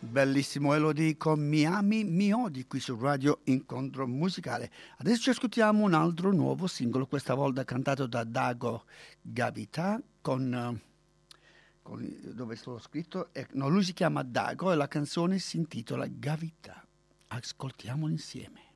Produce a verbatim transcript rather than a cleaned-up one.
Bellissimo Elodie con Mi ami, mi odi qui su Radio Incontro Musicale. Adesso ci ascoltiamo un altro nuovo singolo, questa volta cantato da Dago Gavita con, con dove sto scritto? Eh, no, lui si chiama Dago e la canzone si intitola Gavita. Ascoltiamolo insieme.